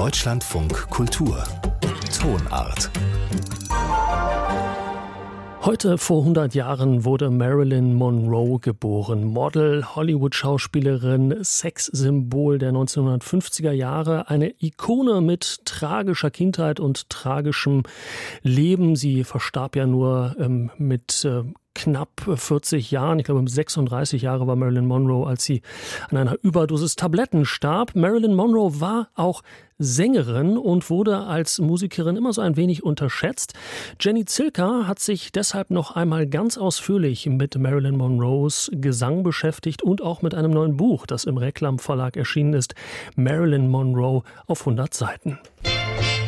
Deutschlandfunk Kultur Tonart. Heute vor 100 Jahren wurde Marilyn Monroe geboren. Model, Hollywood-Schauspielerin, Sexsymbol der 1950er Jahre. Eine Ikone mit tragischer Kindheit und tragischem Leben. Sie verstarb ja nur mit knapp 40 Jahren, ich glaube 36 Jahre war Marilyn Monroe, als sie an einer Überdosis Tabletten starb. Marilyn Monroe war auch Sängerin und wurde als Musikerin immer so ein wenig unterschätzt. Jenny Zilker hat sich deshalb noch einmal ganz ausführlich mit Marilyn Monroes Gesang beschäftigt und auch mit einem neuen Buch, das im Reklam Verlag erschienen ist, Marilyn Monroe auf 100 Seiten.